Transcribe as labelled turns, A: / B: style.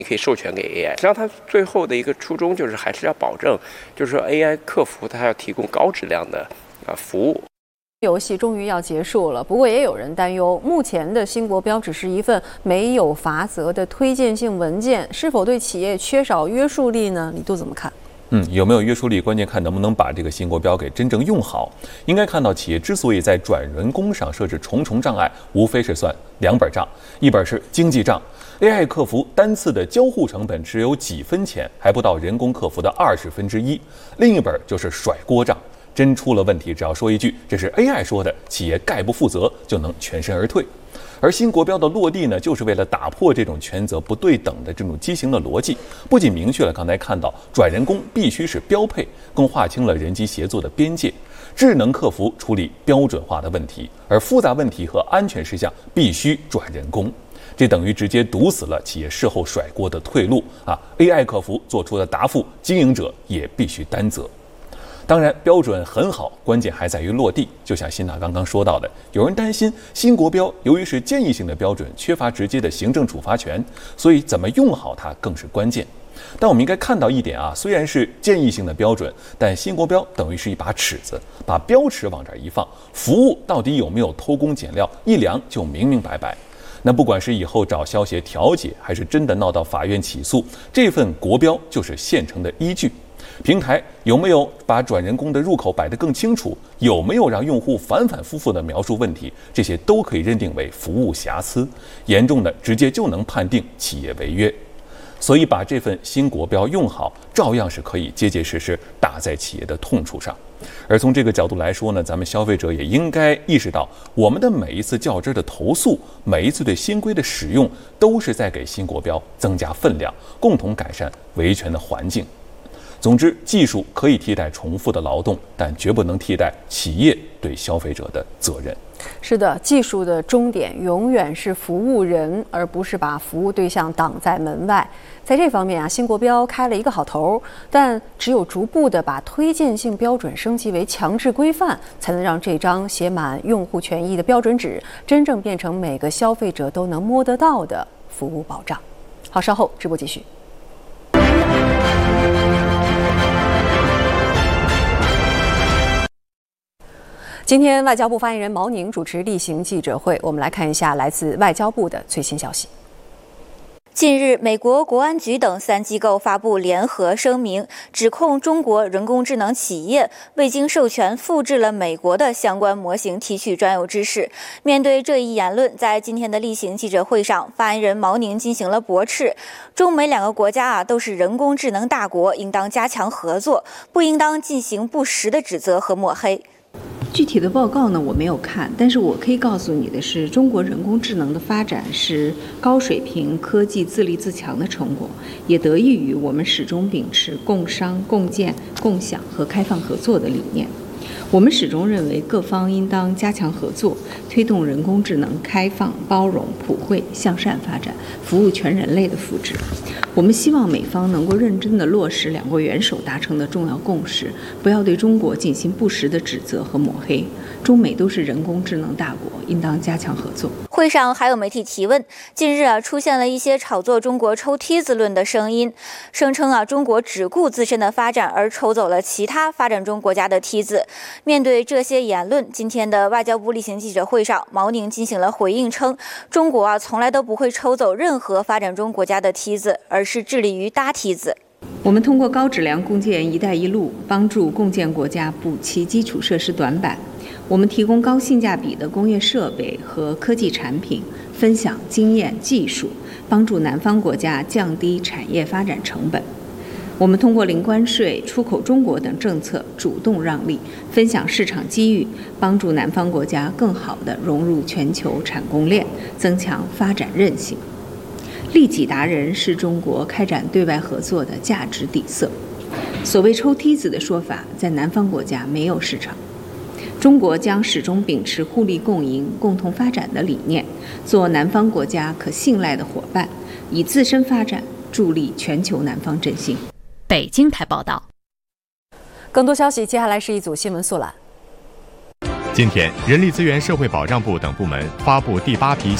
A: 你可以授权给 AI， 实际上它最后的一个初衷就是还是要保证，就是说 AI 客服它要提供高质量的服务。
B: 游戏终于要结束了，不过也有人担忧，目前的新国标只是一份没有罚则的推荐性文件，是否对企业缺少约束力呢？李杜怎么看？
C: 有没有约束力，关键看能不能把这个新国标给真正用好。应该看到，企业之所以在转人工上设置重重障碍，无非是算两本账，一本是经济账。AI 客服单次的交互成本只有几分钱，还不到人工客服的1/20；另一本就是甩锅账。真出了问题，只要说一句这是 AI 说的，企业概不负责，就能全身而退。而新国标的落地呢，就是为了打破这种权责不对等的这种畸形的逻辑，不仅明确了刚才看到转人工必须是标配，更划清了人机协作的边界。智能客服处理标准化的问题，而复杂问题和安全事项必须转人工。这等于直接堵死了企业事后甩锅的退路！AI 客服做出的答复，经营者也必须担责。当然，标准很好，关键还在于落地。就像辛娜刚刚说到的，有人担心新国标由于是建议性的标准，缺乏直接的行政处罚权，所以怎么用好它更是关键。但我们应该看到一点虽然是建议性的标准，但新国标等于是一把尺子，把标尺往这儿一放，服务到底有没有偷工减料，一量就明明白白。那不管是以后找消协调解，还是真的闹到法院起诉，这份国标就是现成的依据。平台有没有把转人工的入口摆得更清楚？有没有让用户反反复复地描述问题？这些都可以认定为服务瑕疵，严重的直接就能判定企业违约。所以把这份新国标用好，照样是可以结结实实打在企业的痛处上。而从这个角度来说呢，咱们消费者也应该意识到，我们的每一次较真的投诉，每一次对新规的使用，都是在给新国标增加分量，共同改善维权的环境。总之，技术可以替代重复的劳动，但绝不能替代企业对消费者的责任。
B: 是的，技术的终点永远是服务人，而不是把服务对象挡在门外。在这方面新国标开了一个好头，但只有逐步的把推荐性标准升级为强制规范，才能让这张写满用户权益的标准纸真正变成每个消费者都能摸得到的服务保障。好，稍后直播继续。今天外交部发言人毛宁主持例行记者会，我们来看一下来自外交部的最新消息。
D: 近日，美国国安局等3机构发布联合声明，指控中国人工智能企业未经授权复制了美国的相关模型提取专有知识。面对这一言论，在今天的例行记者会上，发言人毛宁进行了驳斥，中美2个国家都是人工智能大国，应当加强合作，不应当进行不实的指责和抹黑。
E: 具体的报告呢，我没有看，但是我可以告诉你的是，中国人工智能的发展是高水平科技自立自强的成果，也得益于我们始终秉持共商、共建、共享和开放合作的理念。我们始终认为各方应当加强合作，推动人工智能开放、包容、普惠、向善发展，服务全人类的福祉。我们希望美方能够认真地落实2国元首达成的重要共识，不要对中国进行不实的指责和抹黑。中美都是人工智能大国，应当加强合作。
D: 会上还有媒体提问，近日出现了一些炒作中国抽梯子论的声音，声称中国只顾自身的发展而抽走了其他发展中国家的梯子。面对这些言论，今天的外交部例行记者会上，毛宁进行了回应，称中国从来都不会抽走任何发展中国家的梯子，而是致力于搭梯子。
E: 我们通过高质量共建“一带一路”，帮助共建国家补齐基础设施短板。我们提供高性价比的工业设备和科技产品，分享经验技术，帮助南方国家降低产业发展成本。我们通过零关税、出口中国等政策主动让利，分享市场机遇，帮助南方国家更好地融入全球产供链，增强发展韧性。利己达人是中国开展对外合作的价值底色。所谓抽梯子的说法，在南方国家没有市场。中国将始终秉持互利共赢、共同发展的理念，做南方国家可信赖的伙伴，以自身发展助力全球南方振兴。
F: 北京台报道。
B: 更多消息，接下来是一组新闻速览。
G: 今天，人力资源社会保障部等部门发布第8批